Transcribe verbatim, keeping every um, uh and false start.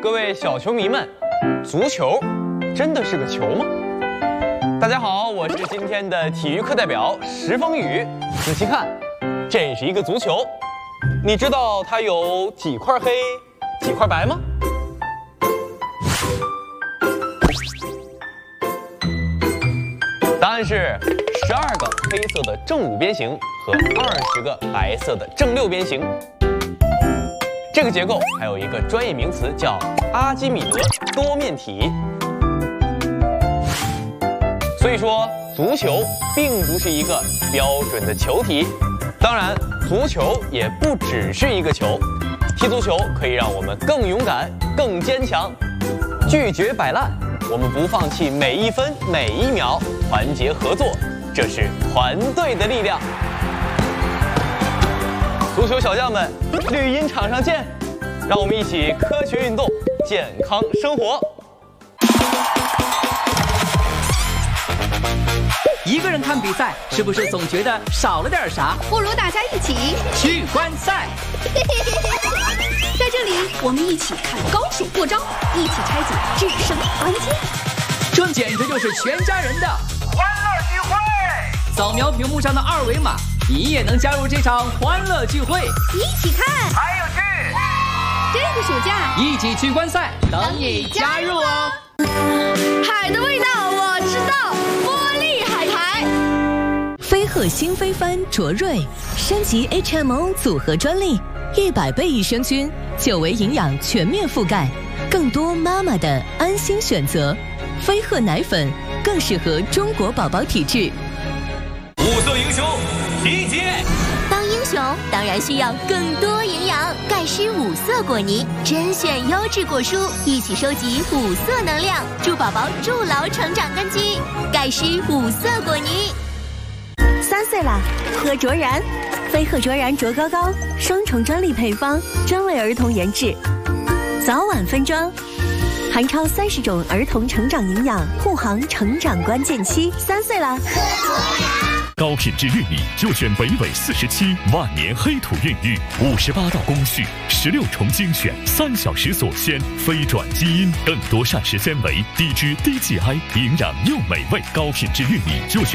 各位小球迷们，足球真的是个球吗？大家好，我是今天的体育课代表石风雨。仔细看，这是一个足球，你知道它有几块黑，几块白吗？答案是十二个黑色的正五边形和二十个白色的正六边形。这个结构还有一个专业名词叫阿基米德多面体。所以说，足球并不是一个标准的球体。当然，足球也不只是一个球。踢足球可以让我们更勇敢、更坚强，拒绝摆烂。我们不放弃每一分每一秒，团结合作，这是团队的力量。足球小将们，绿茵场上见！让我们一起科学运动，健康生活。 一个人看比赛，是不是总觉得少了点啥？ 不如大家一起去观赛。 在这里，我们一起看高手过招，一起拆解制胜关键。 这简直就是全家人的欢乐聚会！ 扫描屏幕上的二维码，你也能加入这场欢乐聚会。 一起看， 还有剧！ 这个暑假一起去观赛，等你加入哦！ 海的味道我知道，玻璃海苔。 飞鹤新飞帆卓瑞升级 H M O 组合专利，一百倍益生菌，久维营养全面覆盖，更多妈妈的安心选择。飞鹤奶粉更适合中国宝宝体质。 五色英雄集结。 当英雄当然需要更多营养，钙湿五色果泥，甄选优质果蔬，一起收集五色能量，助宝宝筑牢成长根基。钙湿五色果泥。 三岁啦，喝卓然，飞鹤卓然卓高高，双重专利配方，专为儿童研制，早晚分装，含超三十种儿童成长营养，护航成长关键期。三岁啦，喝卓然。 高品质玉米就选北纬四十七万年黑土孕育，五十八道工序，十六重精选，三小时锁鲜，非转基因，更多膳食纤维，低脂低 G I， 营养又美味。高品质玉米就选